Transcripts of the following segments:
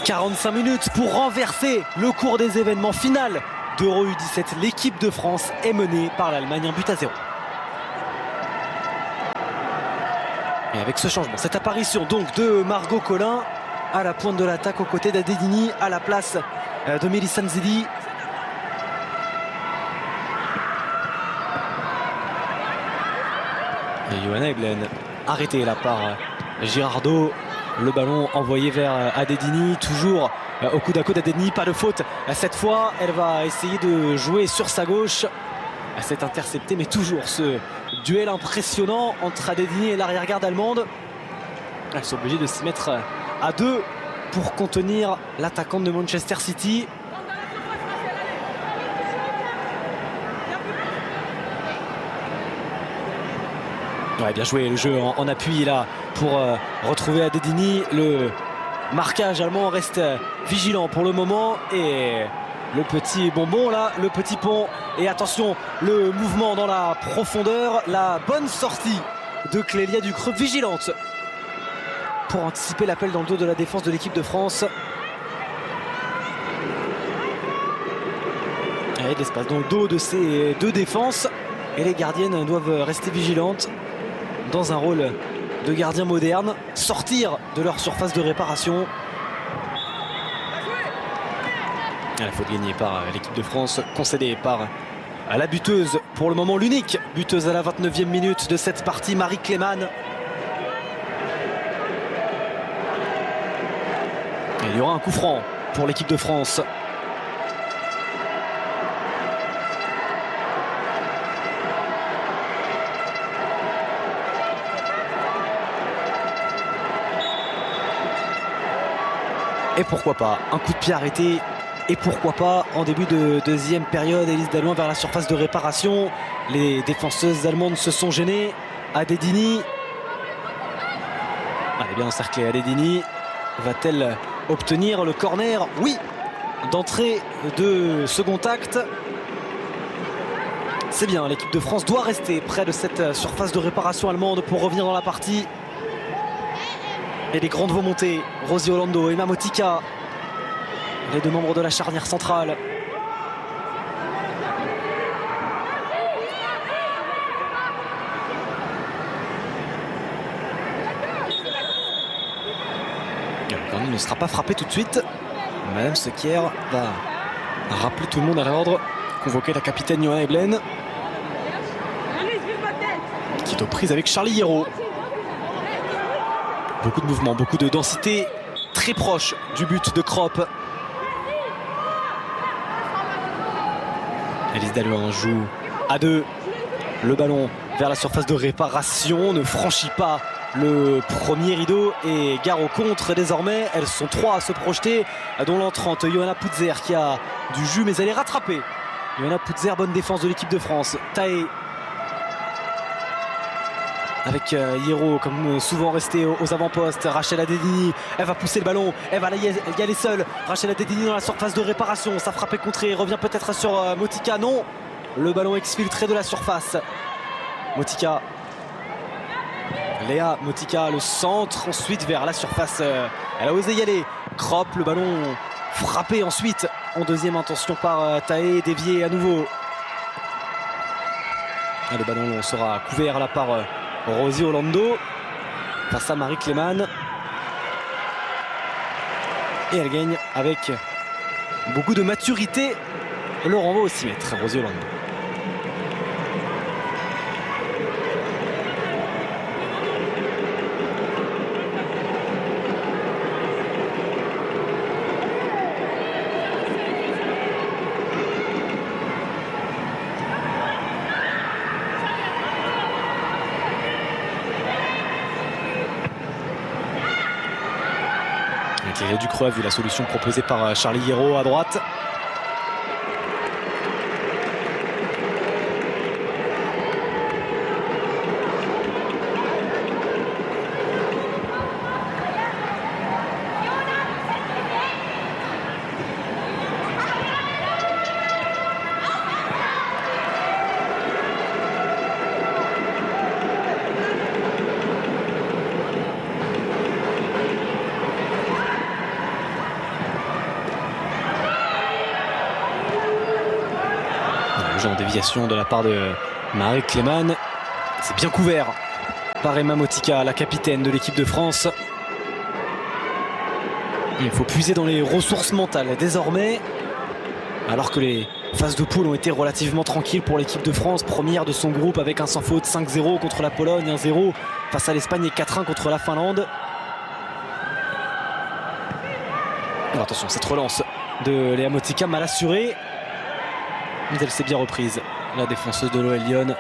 45 minutes pour renverser le cours des événements. Final d'Euro U17, l'équipe de France est menée par l'Allemagne, 1-0. Et avec ce changement, cette apparition donc de Margot Collin à la pointe de l'attaque aux côtés d'Adedini à la place de Melissa Nzedi. Et Johanna Eblen arrêtée là par Girardot. Le ballon envoyé vers Adedini, toujours au coude à coude d'Adedini, pas de faute. Cette fois, elle va essayer de jouer sur sa gauche. C'est intercepté, mais toujours ce duel impressionnant entre Adedini et l'arrière-garde allemande. Elles sont obligées de s'y mettre à deux pour contenir l'attaquante de Manchester City. Ouais, bien joué le jeu en appui là pour retrouver Adedini. Le marquage allemand reste vigilant pour le moment et le petit bonbon là, le petit pont. Et attention, le mouvement dans la profondeur, la bonne sortie de Clélia Ducreux, vigilante pour anticiper l'appel dans le dos de la défense de l'équipe de France. Et de l'espace dans le dos de ces deux défenses et les gardiennes doivent rester vigilantes dans un rôle de gardien moderne, sortir de leur surface de réparation. La faute gagnée par l'équipe de France, concédée par la buteuse, pour le moment l'unique buteuse à la 29e minute de cette partie, Marie Clément. Et il y aura un coup franc pour l'équipe de France. Et pourquoi pas un coup de pied arrêté. Et pourquoi pas en début de deuxième période, Élise Dallouin vers la surface de réparation. Les défenseuses allemandes se sont gênées. Adedini. Elle est bien encerclée. Adedini va-t-elle obtenir le corner? Oui, d'entrée de second acte. C'est bien, l'équipe de France doit rester près de cette surface de réparation allemande pour revenir dans la partie. Et les grandes volontés, Rosie Orlando et Emma Motika, les deux membres de la charnière centrale. Le corner ne sera pas frappé tout de suite. Madame Sequier va rappeler tout le monde à l'ordre, convoquer la capitaine Johanna Eblen, qui est aux prises avec Charlie Hérault. Beaucoup de mouvements, beaucoup de densité, très proche du but de Kropp. Élise Dallouin joue à deux. Le ballon vers la surface de réparation, ne franchit pas le premier rideau et gare au contre désormais. Elles sont trois à se projeter, dont l'entrante Johanna Putzer qui a du jus mais elle est rattrapée. Johanna Putzer, bonne défense de l'équipe de France. Taé avec Hérault comme souvent resté aux avant-postes. Rachel Adedini, elle va pousser le ballon, elle va y aller seule. Rachel Adedini dans la surface de réparation, ça frappe contrée, revient peut-être sur Motika, non. Le ballon exfiltré de la surface. Motika, Léa Motika, le centre ensuite vers la surface. Elle a osé y aller. Kropp, le ballon frappé ensuite en deuxième intention par Taé, dévié à nouveau. Et le ballon sera couvert là par Rosie Orlando face à Marie Clément. Et elle gagne avec beaucoup de maturité. Le renvoi au 6 mètres, Rosie Orlando. Clélia Ducreux a vu la solution proposée par Charlie Hérault à droite. Le jeu en déviation de la part de Marie Clément. C'est bien couvert par Emma Motika, la capitaine de l'équipe de France. Il faut puiser dans les ressources mentales désormais. Alors que les phases de poule ont été relativement tranquilles pour l'équipe de France. Première de son groupe avec un sans faute 5-0 contre la Pologne, 1-0 face à l'Espagne et 4-1 contre la Finlande. Alors attention, cette relance de Léa Motika mal assurée. Mais elle s'est bien reprise, la défenseuse de l'OL Lyon.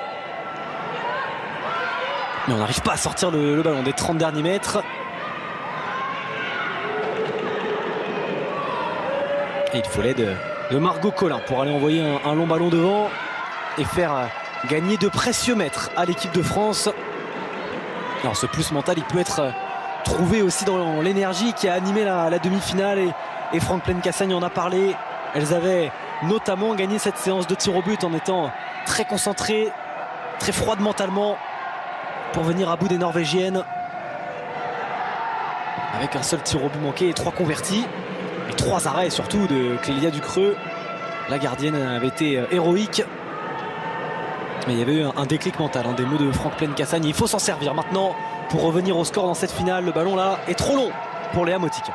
Mais on n'arrive pas à sortir le ballon des 30 derniers mètres. Et il faut l'aide de Margot Collin pour aller envoyer un long ballon devant et faire gagner de précieux mètres à l'équipe de France. Alors ce plus mental, il peut être trouvé aussi dans l'énergie qui a animé la demi-finale et Franck Pleine-Cassagne en a parlé. Elles avaient notamment gagné cette séance de tir au but en étant très concentrées, très froides mentalement pour venir à bout des Norvégiennes. Avec un seul tir au but manqué et 3 convertis. Et 3 arrêts surtout de Clélia Ducreux. La gardienne avait été héroïque. Mais il y avait eu un déclic mental, des mots de Franck Pleine-Cassagne. Il faut s'en servir maintenant pour revenir au score dans cette finale. Le ballon là est trop long pour Léa Motika.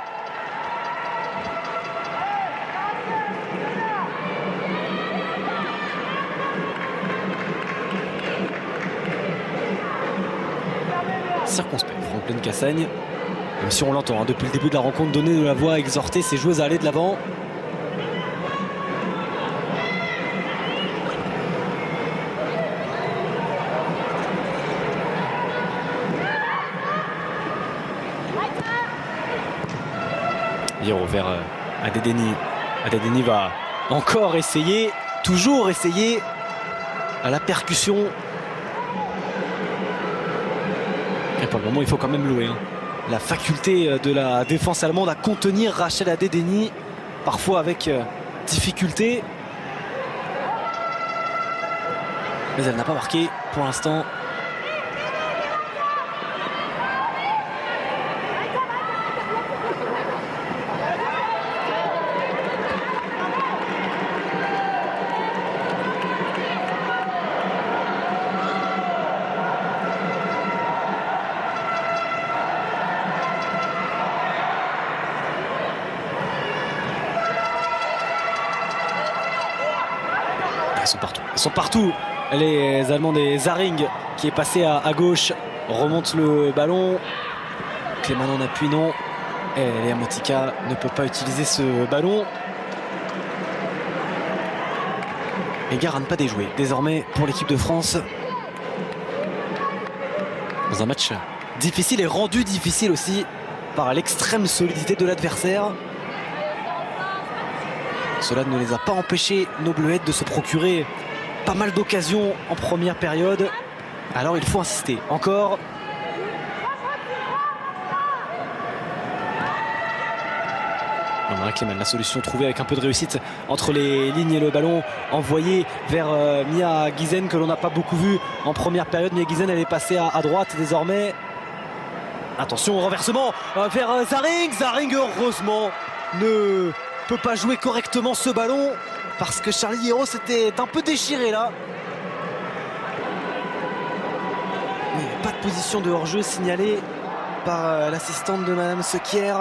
Circonspect, Franck Pleine-Cassagne. Même si on l'entend depuis le début de la rencontre, donner de la voix, exhorter ses joueuses à aller de l'avant. Hiro vers Adedeni. Adedeni va encore essayer, toujours essayer à la percussion. Et pour le moment, il faut quand même louer la faculté de la défense allemande à contenir Rachel Adedeni, parfois avec difficulté. Mais elle n'a pas marqué pour l'instant. Ils sont partout, les Allemands des Zaring qui est passé à gauche, remonte le ballon. Clément en appui, non. Et Léa Motika ne peut pas utiliser ce ballon. Et gare à ne pas déjouer désormais pour l'équipe de France. Dans un match difficile et rendu difficile aussi par l'extrême solidité de l'adversaire. Cela ne les a pas empêchés, nos Bleuettes, de se procurer pas mal d'occasions en première période. Alors il faut insister encore. Marie Clément, la solution trouvée avec un peu de réussite entre les lignes et le ballon envoyé vers Mia Giesen, que l'on n'a pas beaucoup vu en première période. Mia Giesen, elle est passée à droite désormais. Attention au renversement vers Zaring. Zaring, heureusement, ne peut pas jouer correctement ce ballon parce que Charlie Hiro s'était un peu déchiré là. Mais pas de position de hors-jeu signalée par l'assistante de Madame Sequier.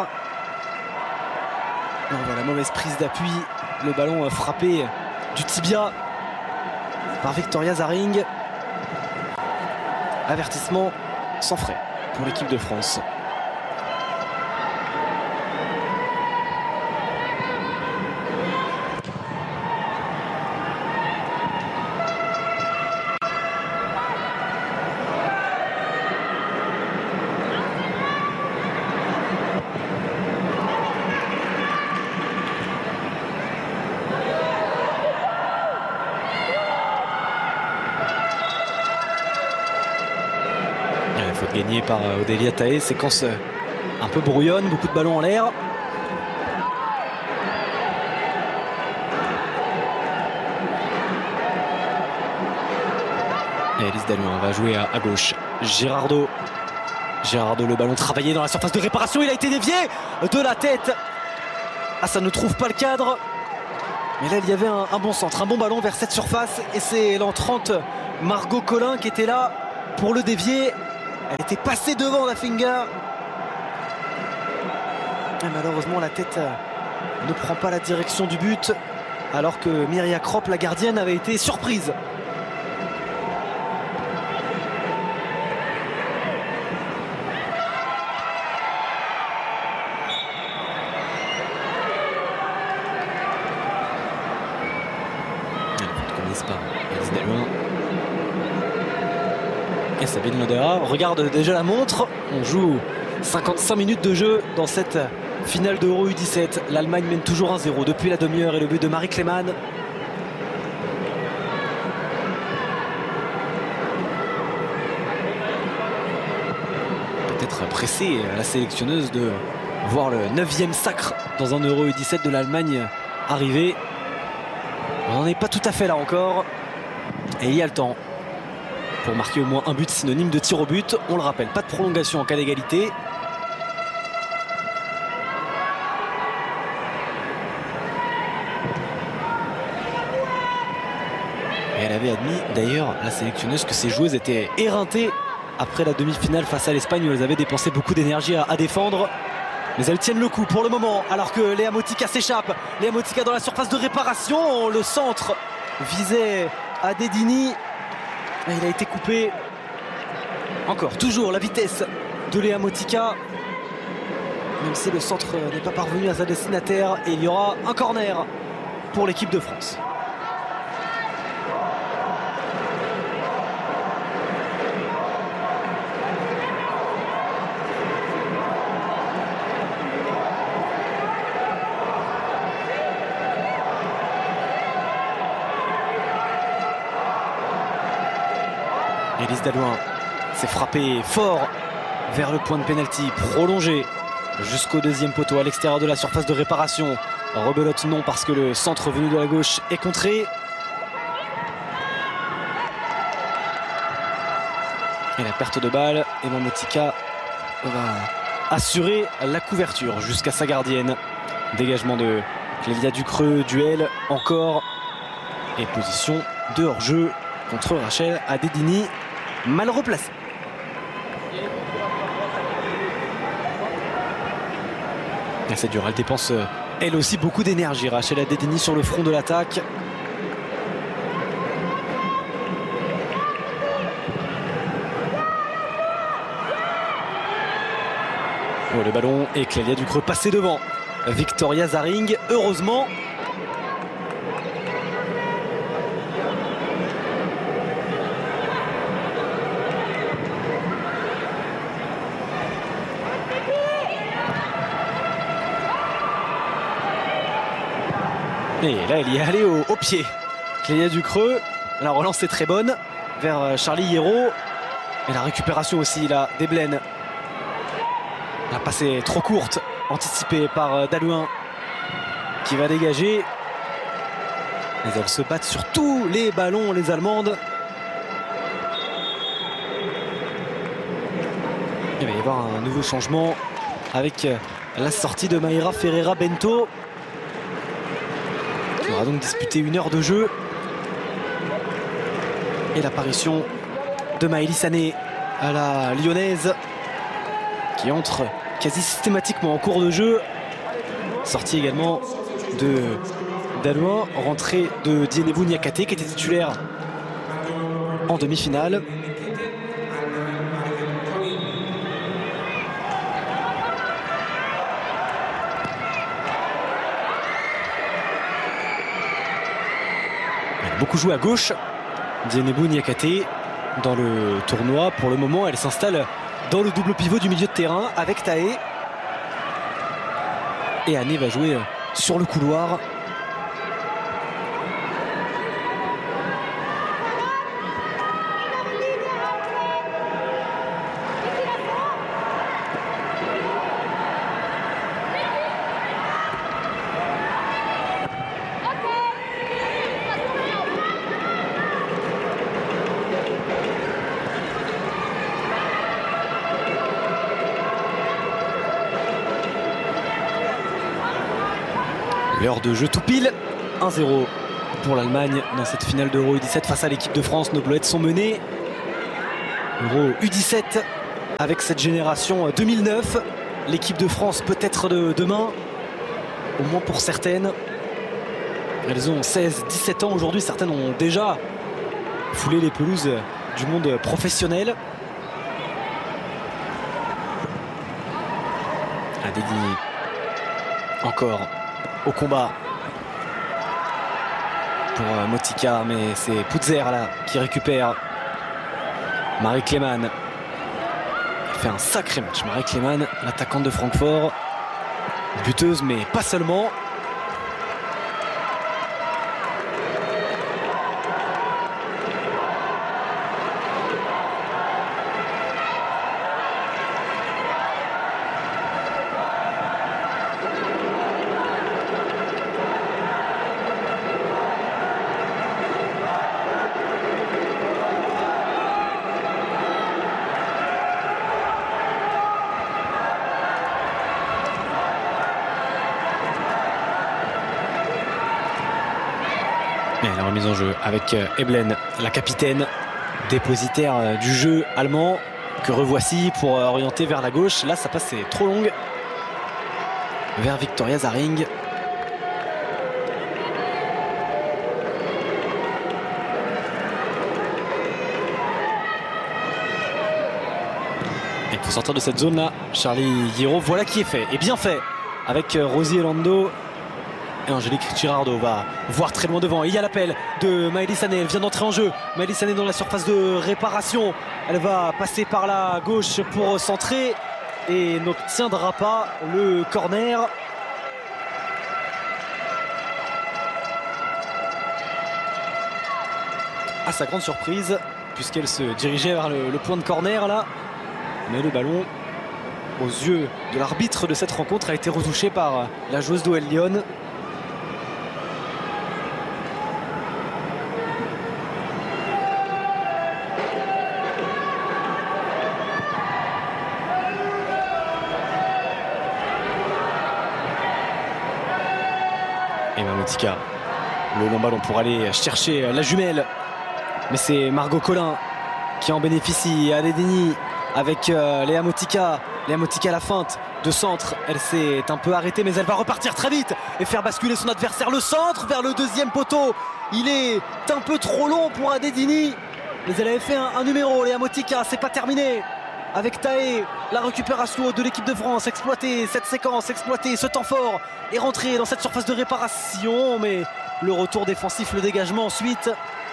On voit la mauvaise prise d'appui, le ballon frappé du tibia par Victoria Zaring. Avertissement sans frais pour l'équipe de France. Gagné par Odélia Taé, séquence un peu brouillonne, beaucoup de ballons en l'air. Et Alice Dallouin va jouer à gauche. Girardot, le ballon travaillé dans la surface de réparation, il a été dévié de la tête. Ah, ça ne trouve pas le cadre. Mais là, il y avait un bon centre, un bon ballon vers cette surface. Et c'est l'entrante Margot Collin qui était là pour le dévier. Elle était passée devant Dafinga. Et malheureusement, la tête ne prend pas la direction du but. Alors que Miria Kropp, la gardienne, avait été surprise. Et Sabine Lodera regarde déjà la montre. On joue 55 minutes de jeu dans cette finale d'Euro U17. L'Allemagne mène toujours 1-0 depuis la demi-heure et le but de Marie Clément. Peut-être pressée la sélectionneuse de voir le 9e sacre dans un Euro U17 de l'Allemagne arriver. On n'en est pas tout à fait là encore. Et il y a le temps pour marquer au moins un but synonyme de tir au but. On le rappelle, pas de prolongation en cas d'égalité. Et elle avait admis d'ailleurs, la sélectionneuse, que ses joueuses étaient éreintées après la demi-finale face à l'Espagne où elles avaient dépensé beaucoup d'énergie à défendre. Mais elles tiennent le coup pour le moment alors que Léa Motika s'échappe. Léa Motika dans la surface de réparation. Le centre visait Adedini. Il a été coupé. Encore, toujours la vitesse de Léa Motika. Même si le centre n'est pas parvenu à sa destinataire. Et il y aura un corner pour l'équipe de France. Élise Dalouin s'est frappée fort vers le point de pénalty, prolongé jusqu'au deuxième poteau à l'extérieur de la surface de réparation. Rebelote non parce que le centre venu de la gauche est contré. Et la perte de balle, Emma Motika va assurer la couverture jusqu'à sa gardienne. Dégagement de Clélia Ducreux, duel encore. Et position de hors-jeu contre Rachel Adedini. Mal replacé. C'est dur, elle dépense elle aussi beaucoup d'énergie. Rachel Adedini sur le front de l'attaque. Oh, le ballon et Clélia Ducreux passé devant Victoria Zaring, heureusement. Et là, il y est allé au pied. Clélia Ducreux, la relance est très bonne vers Charlie Hérault. Et la récupération aussi, là, d'Eblen. La passe est trop courte, anticipée par Dalouin, qui va dégager. Mais elles se battent sur tous les ballons, les Allemandes. Il va y avoir un nouveau changement avec la sortie de Mayra Ferreira Bento. On va donc disputer 1 heure de jeu. Et l'apparition de Maëlys Sané à la lyonnaise, qui entre quasi systématiquement en cours de jeu. Sortie également de Dalouin, rentrée de Dienebou Niakate qui était titulaire en demi-finale. Beaucoup joué à gauche, Dienebou Niakate dans le tournoi. Pour le moment, elle s'installe dans le double pivot du milieu de terrain avec Taé. Et Anne va jouer sur le couloir. L'heure de jeu tout pile, 1-0 pour l'Allemagne dans cette finale d'Euro U17 face à l'équipe de France. Nos Bleuettes sont menées. Euro U17 avec cette génération 2009. L'équipe de France peut-être de demain, au moins pour certaines. Elles ont 16-17 ans aujourd'hui. Certaines ont déjà foulé les pelouses du monde professionnel. Adedini encore au combat pour Motika, mais c'est Putzer là qui récupère. Marie Clément fait un sacré match. Marie Clément, l'attaquante de Francfort, buteuse mais pas seulement. Et la remise en jeu avec Eblen, la capitaine, dépositaire du jeu allemand, que revoici pour orienter vers la gauche. Là, ça passe, c'est trop long. Vers Victoria Zaring. Il faut sortir de cette zone-là. Charlie Guiraud, voilà qui est fait. Et bien fait avec Rosie Elando. Et Angélique Girardot va voir très loin devant. Il y a l'appel de Maëlys Sané. Elle vient d'entrer en jeu. Maëlys Sané dans la surface de réparation. Elle va passer par la gauche pour centrer et n'obtiendra pas le corner. À sa grande surprise, puisqu'elle se dirigeait vers le point de corner là. Mais le ballon, aux yeux de l'arbitre de cette rencontre, a été retouché par la joueuse d'OL Lyon. Et Motika, le long ballon pour aller chercher la jumelle. Mais c'est Margot Collin qui en bénéficie. Adedini avec Léa Motika. Léa Motika à la feinte de centre. Elle s'est un peu arrêtée, mais elle va repartir très vite et faire basculer son adversaire. Le centre vers le deuxième poteau. Il est un peu trop long pour Adedini. Mais elle avait fait un numéro. Léa Motika, c'est pas terminé. Avec Taé, la récupération de l'équipe de France, exploiter cette séquence, exploiter ce temps fort et rentrer dans cette surface de réparation. Mais le retour défensif, le dégagement ensuite.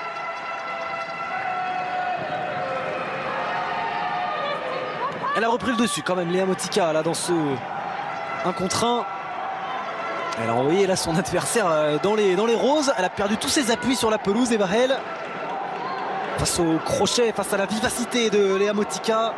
Elle a repris le dessus quand même, Léa Motika, là dans ce 1 contre 1. Elle a envoyé là son adversaire dans les roses. Elle a perdu tous ses appuis sur la pelouse, Eva Hell. Face au crochet, face à la vivacité de Léa Motika.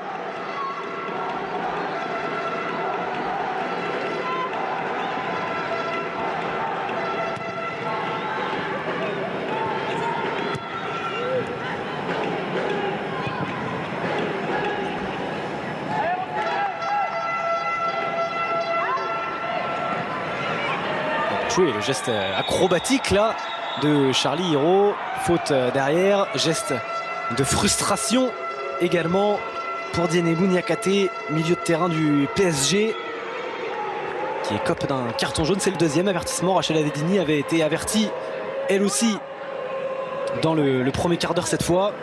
Le geste acrobatique là de Charlie Guiraud, faute derrière, geste de frustration également pour Dienebou Niakate, milieu de terrain du PSG, qui écope d'un carton jaune. C'est le deuxième avertissement. Rachel Adedini avait été avertie elle aussi dans le premier quart d'heure cette fois.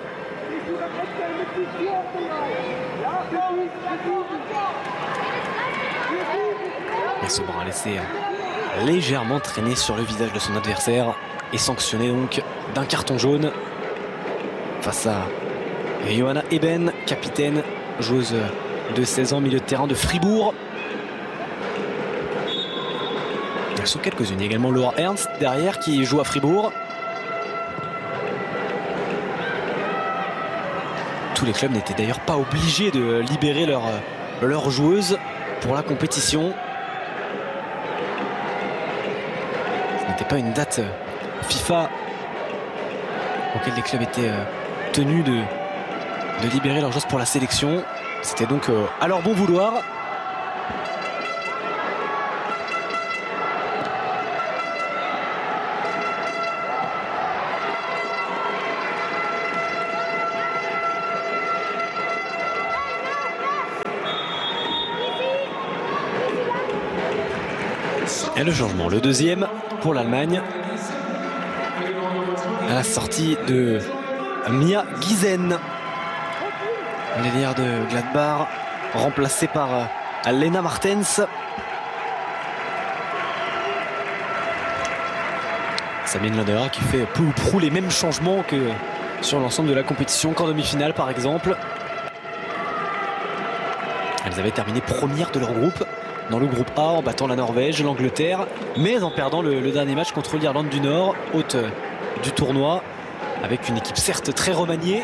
Et ce bras laissé légèrement traîné sur le visage de son adversaire et sanctionné donc d'un carton jaune face à Johanna Eben, capitaine, joueuse de 16 ans, milieu de terrain de Fribourg. Elles sont quelques-unes. Également Laura Ernst derrière qui joue à Fribourg. Tous les clubs n'étaient d'ailleurs pas obligés de libérer leurs joueuses pour la compétition. Pas une date FIFA auquel les clubs étaient tenus de libérer leurs joueurs pour la sélection. C'était donc à leur bon vouloir. Et le changement, le deuxième pour l'Allemagne. À la sortie de Mia Giesen, l'ailière de Gladbach, remplacée par Lena Martens. Sabine Lodera qui fait peu ou prou les mêmes changements que sur l'ensemble de la compétition qu'en demi-finale par exemple. Elles avaient terminé premières de leur groupe, dans le groupe A, en battant la Norvège, l'Angleterre, mais en perdant le dernier match contre l'Irlande du Nord, hôte du tournoi, avec une équipe certes très remaniée.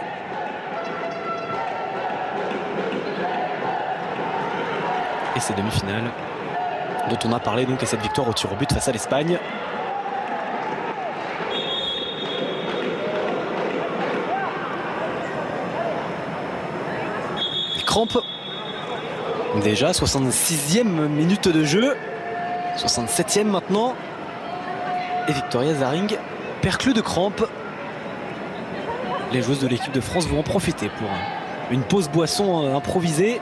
Et ces demi-finales dont on a parlé donc, et cette victoire au tir au but face à l'Espagne. Les crampes. Déjà 66e minute de jeu, 67e maintenant, et Victoria Zaring perclue de crampes. Les joueuses de l'équipe de France vont en profiter pour une pause boisson improvisée.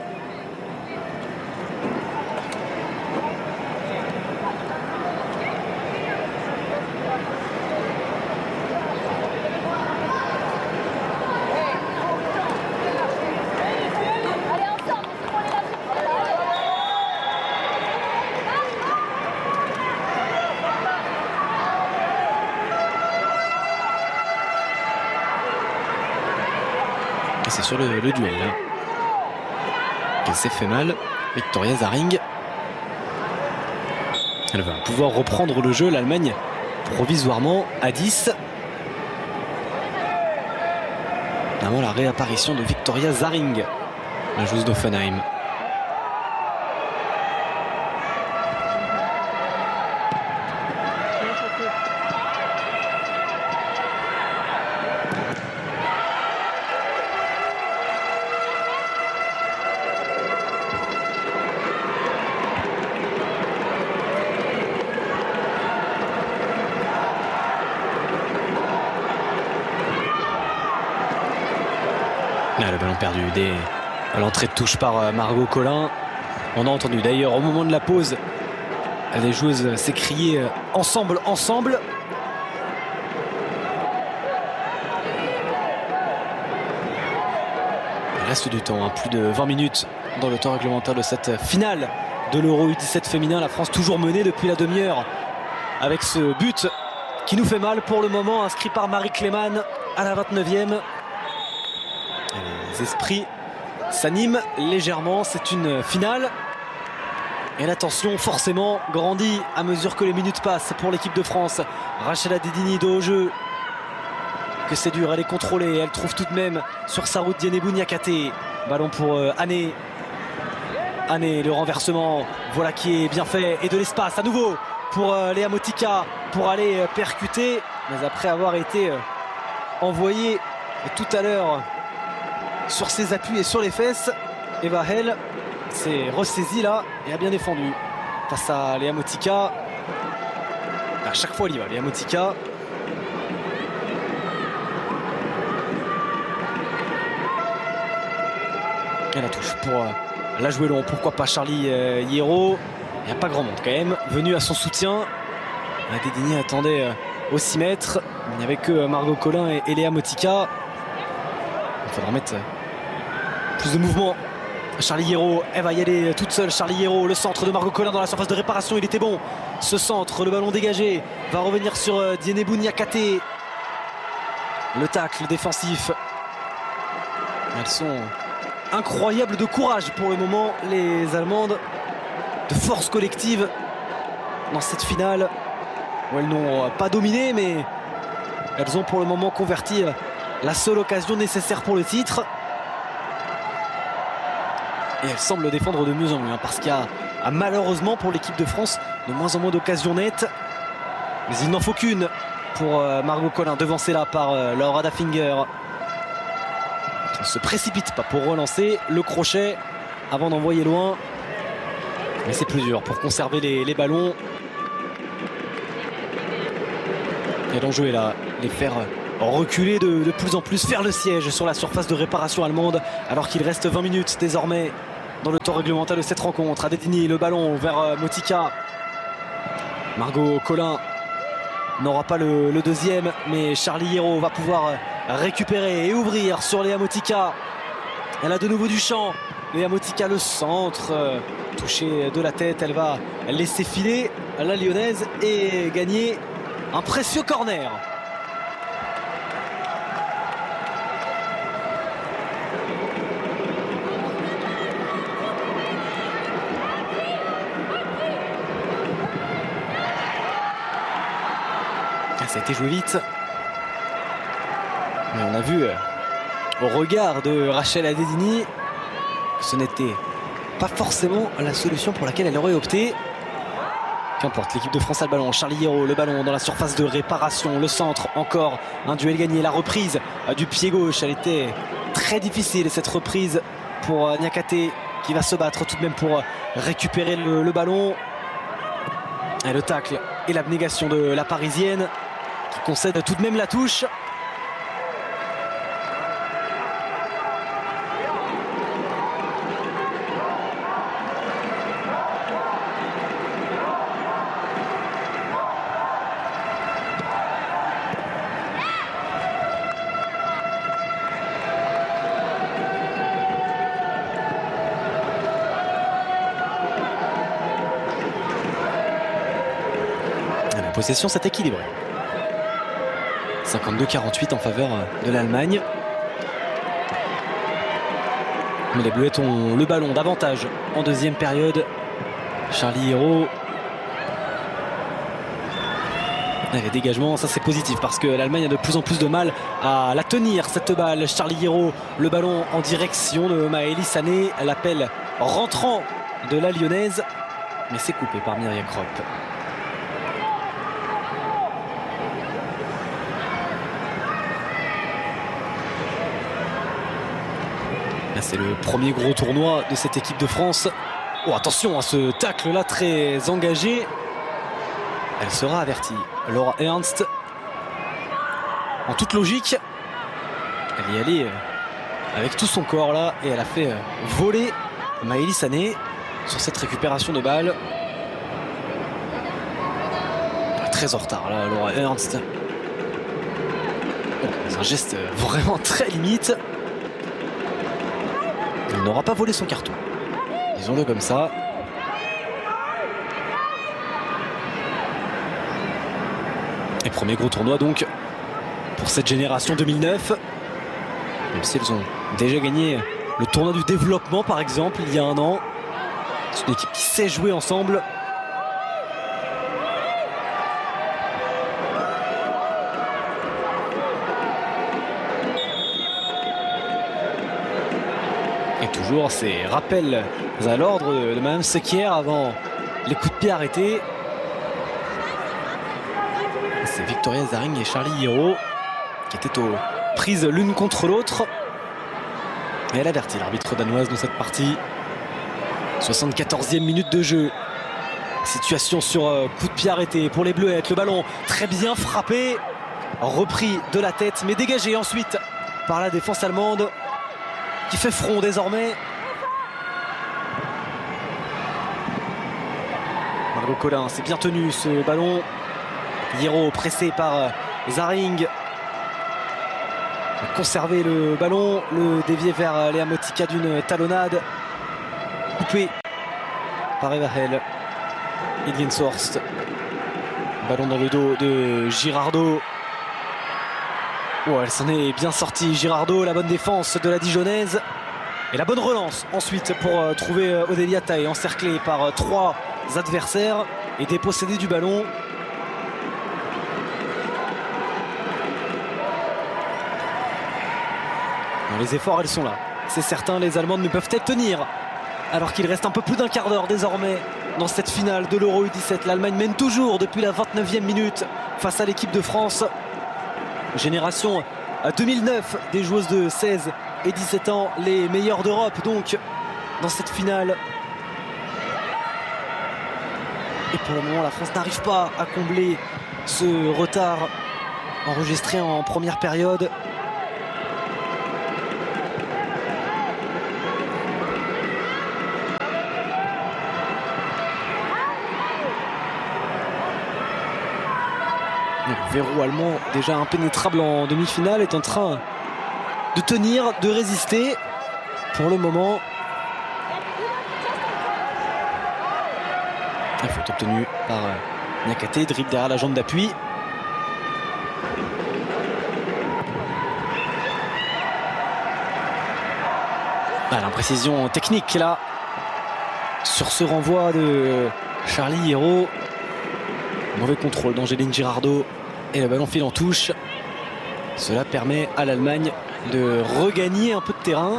Et c'est sur le duel là qu'elle s'est fait mal, Victoria Zaring. Elle va pouvoir reprendre le jeu, l'Allemagne provisoirement à 10. Avant la réapparition de Victoria Zaring, la joueuse d'Offenheim. Le ballon perdu dès l'entrée de touche par Margot Collin. On a entendu d'ailleurs au moment de la pause les joueuses s'écrier ensemble, ensemble. Il reste du temps, plus de 20 minutes dans le temps réglementaire de cette finale de l'Euro U17 féminin. La France toujours menée depuis la demi-heure avec ce but qui nous fait mal pour le moment, inscrit par Marie Clément à la 29e. Les esprits s'animent légèrement, c'est une finale et la tension forcément grandit à mesure que les minutes passent pour l'équipe de France. Rachela Dedini dos au jeu, que c'est dur, elle est contrôlée, elle trouve tout de même sur sa route Dienebou Niakate. Ballon pour Ané, le renversement, voilà qui est bien fait, et de l'espace à nouveau pour Léa Motika pour aller percuter, mais après avoir été envoyé tout à l'heure sur ses appuis et sur les fesses, Eva Hell s'est ressaisie là et a bien défendu face à Léa Motika. À chaque fois elle y va, Léa Motika. Et la touche pour la jouer long, pourquoi pas Charlie Hierro. Il n'y a pas grand monde quand même venu à son soutien. Dedini attendait au 6 mètres, il n'y avait que Margot Collin et Léa Motika. Il faudra mettre plus de mouvement. Charlie Hierro, elle va y aller toute seule. Charlie Hierro, le centre de Margot Collin dans la surface de réparation, il était bon. Ce centre, le ballon dégagé, va revenir sur Dienebou Niakate. Le tacle défensif. Elles sont incroyables de courage pour le moment, les Allemandes. De force collective dans cette finale où elles n'ont pas dominé, mais elles ont pour le moment converti la seule occasion nécessaire pour le titre. Et elles semblent défendre de mieux en mieux, parce qu'il y a malheureusement pour l'équipe de France de moins en moins d'occasions nettes. Mais il n'en faut qu'une pour Margot Collin, devancée là par Laura Daffinger. Qui ne se précipite pas pour relancer le crochet avant d'envoyer loin. Mais c'est plus dur pour conserver les ballons. Et l'enjeu est là, les faire reculer de plus en plus, faire le siège sur la surface de réparation allemande, alors qu'il reste 20 minutes désormais dans le temps réglementaire de cette rencontre. Dedini, le ballon vers Motika. Margot Collin n'aura pas le deuxième, mais Charlie Hérault va pouvoir récupérer et ouvrir sur Léa Motika. Elle a de nouveau du champ. Léa Motika, le centre, touché de la tête. Elle va laisser filer la lyonnaise et gagner un précieux corner. Ça a été joué vite. Mais on a vu au regard de Rachel Adedini que ce n'était pas forcément la solution pour laquelle elle aurait opté. Qu'importe, l'équipe de France a le ballon. Charlie Hérault, le ballon dans la surface de réparation. Le centre, encore un duel gagné. La reprise du pied gauche, elle était très difficile cette reprise pour Niakate qui va se battre tout de même pour récupérer le ballon. Et le tacle et l'abnégation de la Parisienne qui concède tout de même la touche. La possession s'est équilibrée. 52-48 en faveur de l'Allemagne. Mais les Bleuettes ont le ballon davantage en deuxième période. Charlie Hérault. Et les dégagements, ça c'est positif parce que l'Allemagne a de plus en plus de mal à la tenir cette balle. Charlie Hérault, le ballon en direction de Maëlys Sané. L'appel rentrant de la lyonnaise. Mais c'est coupé par Myriam Kropp. C'est le premier gros tournoi de cette équipe de France. Oh, attention à ce tacle là très engagé. Elle sera avertie. Laura Ernst, en toute logique, elle y allait avec tout son corps là et elle a fait voler Maëlys Sané sur cette récupération de balle. Très en retard là, Laura Ernst. C'est un geste vraiment très limite. Elle n'aura pas volé son carton. Disons-le comme ça. Et premier gros tournoi donc pour cette génération 2009. Même si elles ont déjà gagné le tournoi du développement par exemple il y a un an. C'est une équipe qui sait jouer ensemble. Et toujours ces rappels à l'ordre de Mme Sequière avant les coups de pied arrêtés. C'est Victoria Zaring et Charlie Hérault qui étaient aux prises l'une contre l'autre. Et elle avertit l'arbitre danoise de cette partie. 74e minute de jeu. Situation sur coup de pied arrêté pour les Bleuettes. Le ballon très bien frappé. Repris de la tête mais dégagé ensuite par la défense allemande. Qui fait front désormais. Margot Collin, c'est bien tenu ce ballon. Hérault pressé par Zaring. Conserver le ballon, le dévier vers Léa Motika d'une talonnade. Coupé par Eva Hell. Idlienshorst. Ballon dans le dos de Girardot. Oh, elle s'en est bien sortie, Girardot, la bonne défense de la Dijonnaise. Et la bonne relance ensuite pour trouver Odélia Taï, encerclée par trois adversaires et dépossédée du ballon. Bon, les efforts, elles sont là. C'est certain, les Allemandes ne peuvent peut-être tenir. Alors qu'il reste un peu plus d'un quart d'heure désormais dans cette finale de l'Euro U17. L'Allemagne mène toujours depuis la 29e minute face à l'équipe de France. Génération 2009 des joueuses de 16 et 17 ans, les meilleures d'Europe donc dans cette finale. Et pour le moment la France n'arrive pas à combler ce retard enregistré en première période. Le verrou allemand, déjà impénétrable en demi-finale, est en train de tenir, de résister pour le moment. La faute obtenue par Niakate, dribble derrière la jambe d'appui. L'imprécision technique là sur ce renvoi de Charlie Hérault. Mauvais contrôle d'Angeline Girardot et le ballon file en touche. Cela permet à l'Allemagne de regagner un peu de terrain.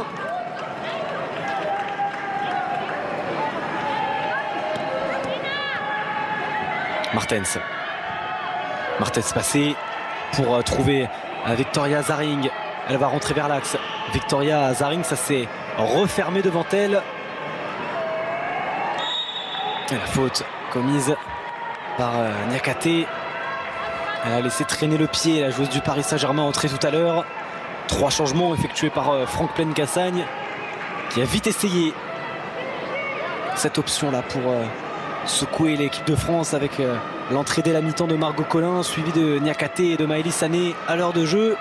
Martens passé pour trouver Victoria Zaring. Elle va rentrer vers l'axe. Victoria Zaring, ça s'est refermé devant elle. Et la faute commise par Niakate. Elle a laissé traîner le pied, la joueuse du Paris Saint-Germain entrée tout à l'heure. 3 changements effectués par Franck Pleine-Cassagne, qui a vite essayé cette option-là pour secouer l'équipe de France avec l'entrée dès la mi-temps de Margot Collin, suivie de Niakate et de Maëlys Sané à l'heure de jeu.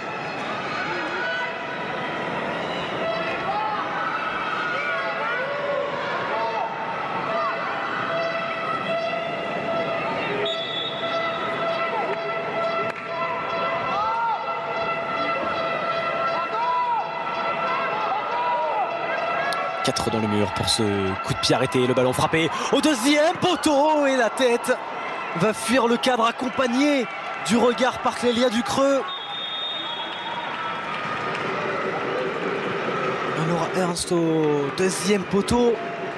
Dans le mur pour ce coup de pied arrêté, le ballon frappé au deuxième poteau et la tête va fuir le cadre accompagné du regard par Clélia Ducreux. Laura Ernst au deuxième poteau.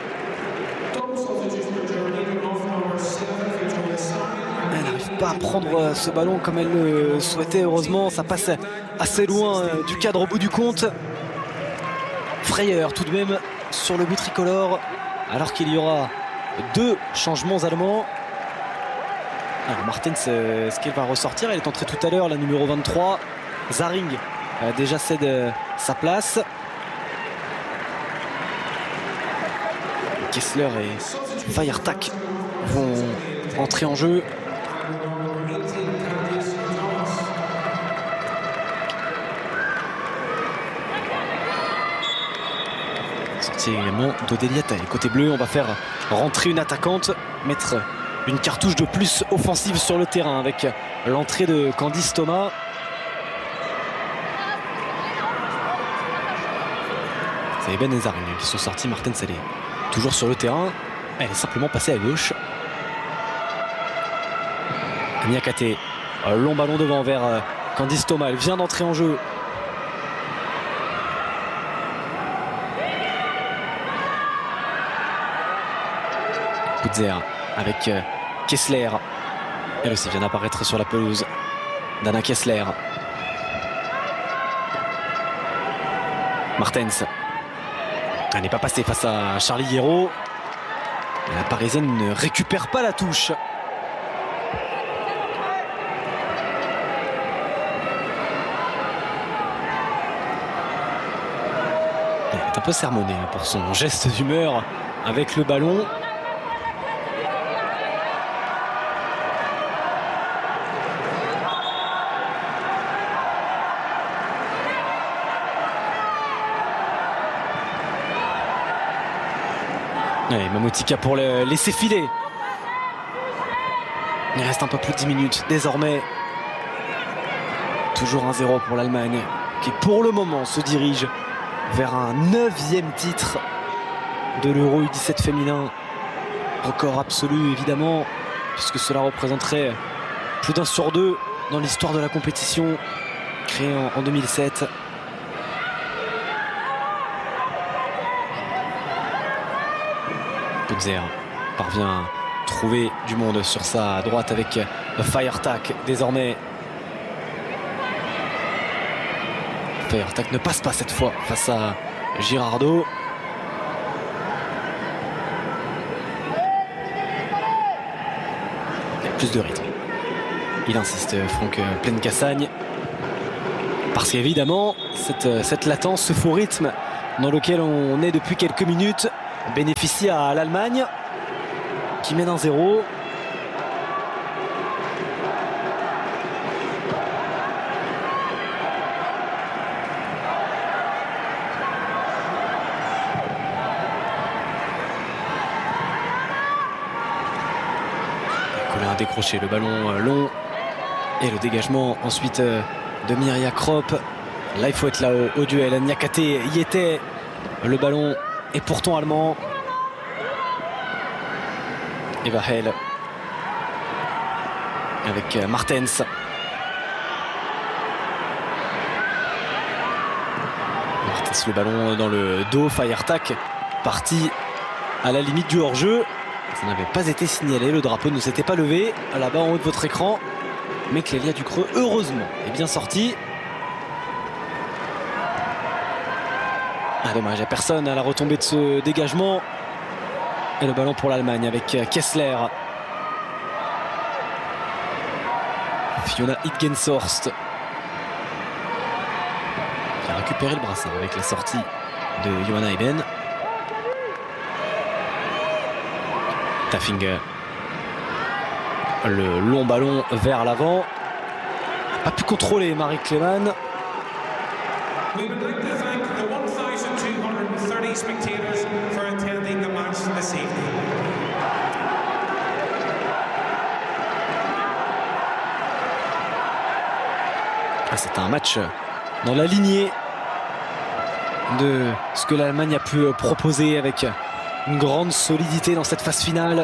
Elle n'arrive pas à prendre ce ballon comme elle le souhaitait. Heureusement, ça passe assez loin du cadre au bout du compte. Frayeur tout de même sur le but tricolore, alors qu'il y aura 2 changements allemands. Alors Martens, est-ce qu'elle va ressortir? Elle est entrée tout à l'heure, la numéro 23. Zaring déjà cède sa place. Kessler et Feiertag vont entrer en jeu. Sortie également d'Odélia Taille. Côté bleu, on va faire rentrer une attaquante, mettre une cartouche de plus offensive sur le terrain avec l'entrée de Candice Thomas. C'est Ben et Zaring qui sont sortis. Martens, elle est toujours sur le terrain. Elle est simplement passée à gauche. Niakate, long ballon devant vers Candice Thomas. Elle vient d'entrer en jeu. Putzer avec Kessler. Elle aussi vient d'apparaître sur la pelouse. Dana Kessler. Martens. Elle n'est pas passée face à Charlie Hérault. La Parisienne ne récupère pas la touche. Elle est un peu sermonnée pour son geste d'humeur avec le ballon. Allez, Mamotika pour le laisser filer. Il reste un peu plus de 10 minutes désormais. Toujours 1-0 pour l'Allemagne, qui pour le moment se dirige vers un 9e titre de l'Euro U17 féminin. Record absolu évidemment, puisque cela représenterait plus d'1 sur 2 dans l'histoire de la compétition, créée en 2007. Putzer parvient à trouver du monde sur sa droite avec Feiertag désormais. Feiertag ne passe pas cette fois face à Girardot. Il y a plus de rythme. Il insiste, Franck Pleine-Cassagne. Parce qu'évidemment, cette latence, ce faux rythme dans lequel on est depuis quelques minutes, bénéficie à l'Allemagne qui mène 1-0. Voilà un décroché, le ballon long et le dégagement ensuite de Miria Krop. Là il faut être là au duel. Niakhaté y était, le ballon est pourtant allemand. Eva Hell avec Martens. Martens, le ballon dans le dos. Feiertag parti à la limite du hors-jeu. Ça n'avait pas été signalé, le drapeau ne s'était pas levé. Là-bas en haut de votre écran. Mais Clélia Ducreux, heureusement, est bien sortie. Ah, dommage, il n'y a personne à la retombée de ce dégagement. Et le ballon pour l'Allemagne avec Kessler. Fiona Hidgenshorst qui a récupéré le brassard avec la sortie de Johanna Eben. Taffing, le long ballon vers l'avant. Pas pu contrôler Marie Kleeman. We would like to thank the 1,230 spectators for attending the match this evening. C'est un match dans la lignée de ce que l'Allemagne a pu proposer avec une grande solidité dans cette phase finale.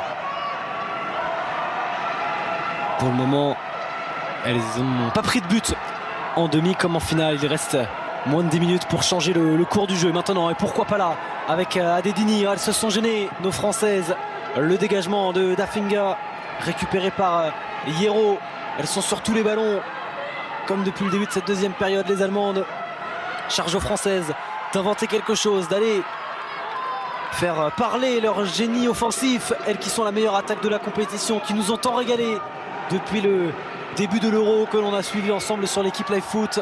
Pour le moment, elles n'ont pas pris de but en demi comme en finale. Il reste moins de 10 minutes pour changer le cours du jeu maintenant. Et pourquoi pas là avec Adedini. Elles se sont gênées, nos Françaises. Le dégagement de Dafinga récupéré par Hierro. Elles sont sur tous les ballons. Comme depuis le début de cette deuxième période, les Allemandes. Charge aux Françaises d'inventer quelque chose, d'aller faire parler leur génie offensif. Elles qui sont la meilleure attaque de la compétition, qui nous ont tant régalé depuis le début de l'Euro que l'on a suivi ensemble sur l'équipe Live Foot.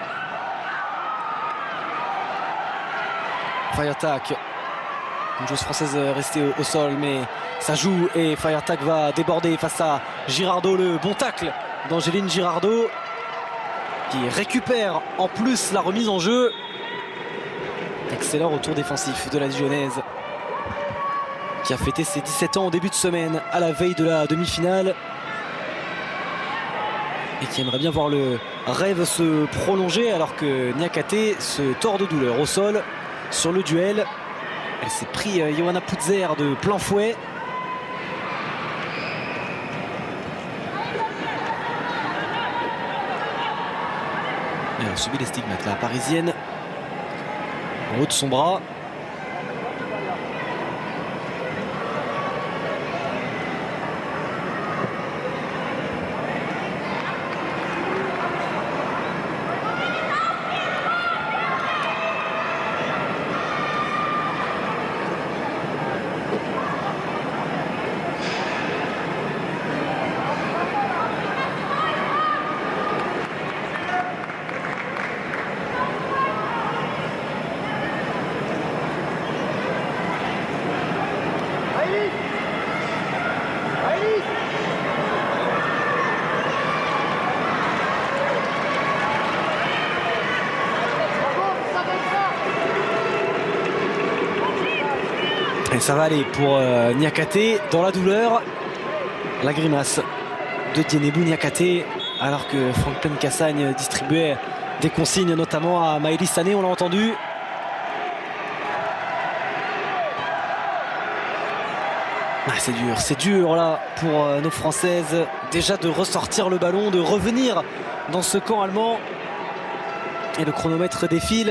Feiertag, une joueuse française restée au sol, mais ça joue et Feiertag va déborder face à Girardot. Le bon tacle d'Angéline Girardot qui récupère en plus la remise en jeu. Excellent retour défensif de la Dijonnaise qui a fêté ses 17 ans en début de semaine à la veille de la demi-finale et qui aimerait bien voir le rêve se prolonger alors que Niakhaté se tord de douleur au sol sur le duel. Elle s'est pris Johanna Putzer de plein fouet. Et elle a subi les stigmates, la parisienne, en haut de son bras. Et ça va aller pour Niakhaté dans la douleur. La grimace de Dienebou Niakhaté alors que Franklin Cassagne distribuait des consignes notamment à Maëlys Sané, on l'a entendu. Ah, c'est dur là pour nos Françaises déjà de ressortir le ballon, de revenir dans ce camp allemand. Et le chronomètre défile.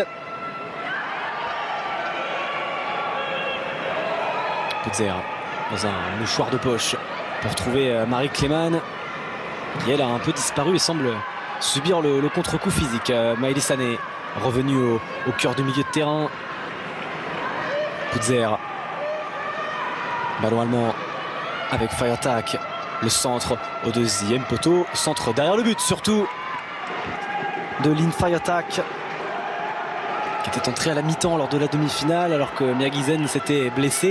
Putzer dans un mouchoir de poche pour trouver Marie Kleeman qui elle a un peu disparu et semble subir le contre-coup physique. Maëlys Sané revenu au cœur du milieu de terrain. Putzer, ballon allemand avec Feiertag, le centre au deuxième poteau, centre derrière le but surtout de Lynn Feiertag qui était entrée à la mi-temps lors de la demi-finale alors que Mia Giesen s'était blessée.